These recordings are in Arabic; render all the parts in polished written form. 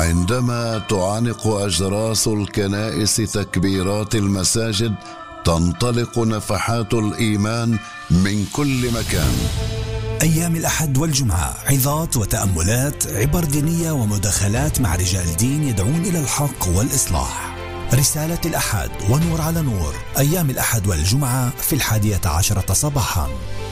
عندما تعانق أجراس الكنائس تكبيرات المساجد، تنطلق نفحات الإيمان من كل مكان. أيام الأحد والجمعة عظات وتأملات، عبر دينية ومداخلات مع رجال دين يدعون إلى الحق والإصلاح. رسالة الأحد ونور على نور، أيام الأحد والجمعة في 11 صباحا.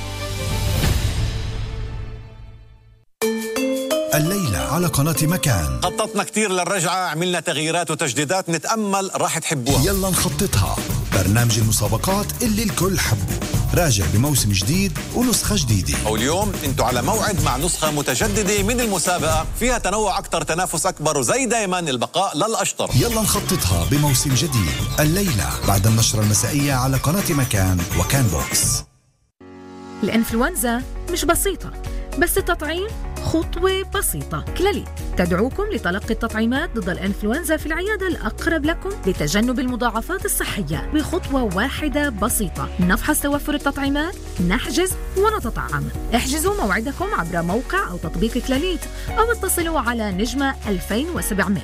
الليلة على قناة مكان خططنا كتير للرجعة، عملنا تغييرات وتجديدات، نتأمل راح تحبوها. يلا نخططها، برنامج المسابقات اللي الكل حبه، راجع بموسم جديد ونسخة جديدة. واليوم انتوا على موعد مع نسخة متجددة من المسابقة، فيها تنوع أكتر، تنافس أكبر، وزي دايما البقاء للأشطر. يلا نخططها بموسم جديد، الليلة بعد النشرة المسائية على قناة مكان وكان بوكس. الإنفلونزا مش بسيطة، بس التطعيم خطوة بسيطة. كلاليت تدعوكم لتلقي التطعيمات ضد الإنفلونزا في العيادة الأقرب لكم لتجنب المضاعفات الصحية بخطوة واحدة بسيطة. نفحص توفر التطعيمات، نحجز ونتطعم. احجزوا موعدكم عبر موقع أو تطبيق كلاليت، أو اتصلوا على نجمة 2700.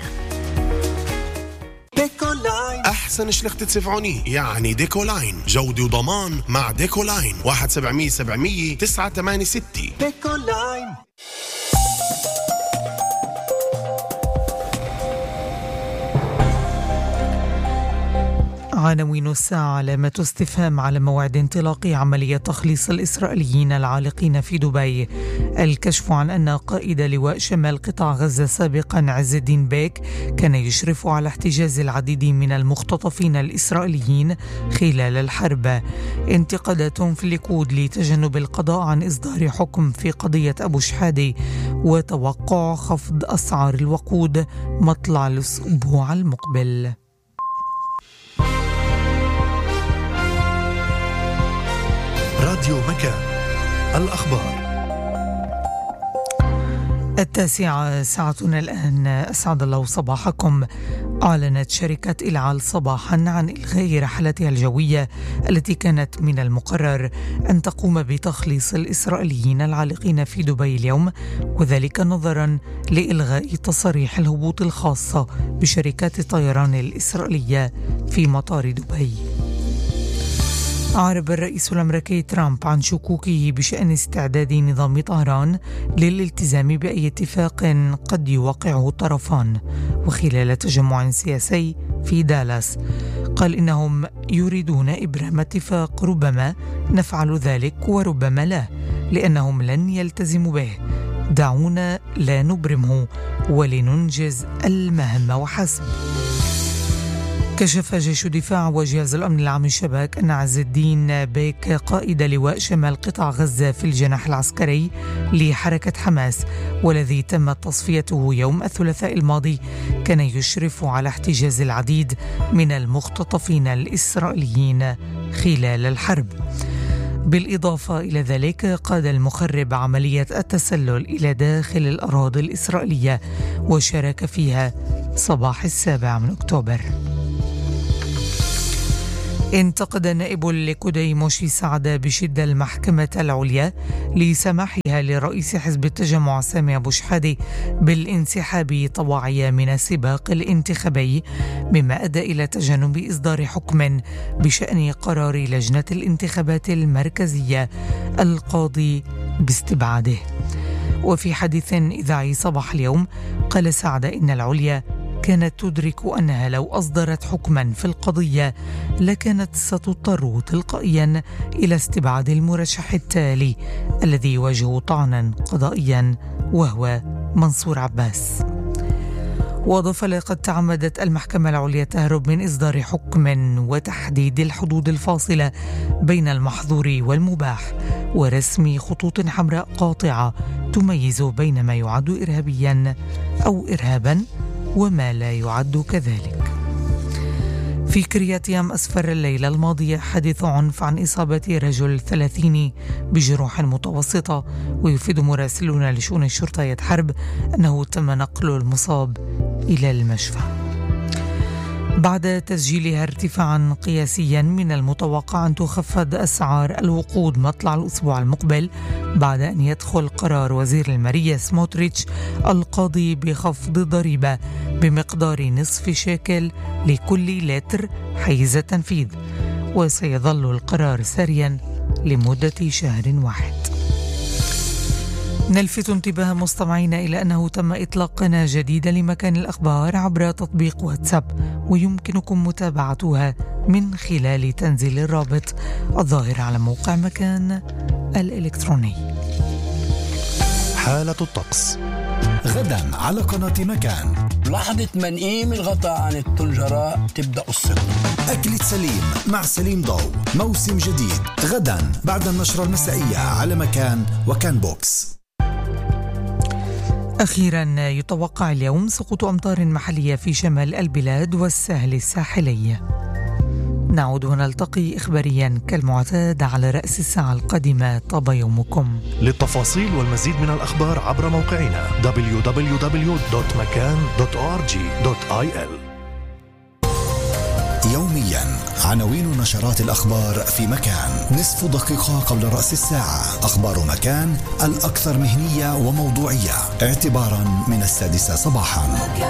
ديكولاين أحسن شلخت تسفعوني، يعني ديكولاين جودة وضمان مع ديكولاين. 1-700-700 986. ديكولاين. عناوين الساعة: علامة استفهام على موعد انطلاق عملية تخليص الإسرائيليين العالقين في دبي. الكشف عن أن قائد لواء شمال قطاع غزة سابقا عز الدين بيك كان يشرف على احتجاز العديد من المختطفين الإسرائيليين خلال الحرب. انتقادات في الليكود لتجنب القضاء عن إصدار حكم في قضية أبو شحادة، وتوقع خفض أسعار الوقود مطلع الأسبوع المقبل. راديو مكان، الأخبار 9:00 ساعتنا الآن. أسعد الله صباحكم. أعلنت شركة إلعال صباحا عن إلغاء رحلتها الجوية التي كانت من المقرر أن تقوم بتخليص الإسرائيليين العالقين في دبي اليوم، وذلك نظرا لإلغاء تصاريح الهبوط الخاصة بشركات الطيران الإسرائيلية في مطار دبي. أعرب الرئيس الأمريكي ترامب عن شكوكه بشأن استعداد نظام طهران للالتزام بأي اتفاق قد يوقعه الطرفان. وخلال تجمع سياسي في دالاس قال إنهم يريدون إبرام اتفاق، ربما نفعل ذلك وربما لا، لأنهم لن يلتزموا به. دعونا لا نبرمه ولننجز المهمة وحسب. كشف جيش دفاع وجهاز الأمن العام الشباك أن عز الدين بيك قائد لواء شمال قطاع غزة في الجناح العسكري لحركة حماس، والذي تم تصفيته يوم الثلاثاء الماضي، كان يشرف على احتجاز العديد من المختطفين الإسرائيليين خلال الحرب. بالإضافة إلى ذلك قاد المخرب عملية التسلل إلى داخل الأراضي الإسرائيلية، وشارك فيها صباح 7 أكتوبر. انتقد نائب الليكودي موشي سعدة بشدة المحكمة العليا لسماحها لرئيس حزب التجمع سامي أبو شحادة بالانسحاب طواعية من السباق الانتخابي، مما أدى إلى تجنب إصدار حكم بشأن قرار لجنة الانتخابات المركزية القاضي باستبعاده. وفي حديث إذاعي صباح اليوم قال سعدة إن العليا كانت تدرك أنها لو أصدرت حكما في القضية لكانت ستضطر تلقائيا إلى استبعاد المرشح التالي الذي يواجه طعنا قضائيا، وهو منصور عباس. وأضاف: لقد تعمدت المحكمة العليا تهرب من إصدار حكم وتحديد الحدود الفاصلة بين المحظور والمباح، ورسم خطوط حمراء قاطعة تميز بين ما يعد إرهابيا أو إرهابا وما لا يعد كذلك. في كريات يام أسفر الليلة الماضية حادث عنف عن إصابة رجل 30 بجروح متوسطة، ويفيد مراسلون لشؤون الشرطة حرب أنه تم نقل المصاب إلى المشفى. بعد تسجيلها ارتفاعا قياسيا من المتوقع أن تخفض أسعار الوقود مطلع الأسبوع المقبل بعد أن يدخل قرار وزير المالية سموتريتش القاضي بخفض ضريبة بمقدار نصف شيكل لكل لتر حيز التنفيذ، وسيظل القرار ساريا لمدة شهر واحد. نلفت انتباه مستمعينا إلى أنه تم إطلاق قناة جديدة لمكان الأخبار عبر تطبيق واتساب، ويمكنكم متابعتها من خلال تنزيل الرابط الظاهر على موقع مكان الإلكتروني. حالة الطقس غدا على قناة مكان. لحظة منقيم الغطاء عن الطنجرة تبدأ الصدمة. أكلة سليم مع سليم ضو، موسم جديد غدا بعد النشرة المسائية على مكان وكان بوكس. أخيرا يتوقع اليوم سقوط أمطار محلية في شمال البلاد والساحل الساحلي. نعود ونلتقي إخباريا كالمعتاد على رأس الساعة القادمة. طاب يومكم. للتفاصيل والمزيد من الأخبار عبر موقعنا www.makan.org.il. يوميا عناوين نشرات الأخبار في مكان، نصف دقيقة قبل رأس الساعة. أخبار مكان الأكثر مهنية وموضوعية اعتبارا من 6 صباحا.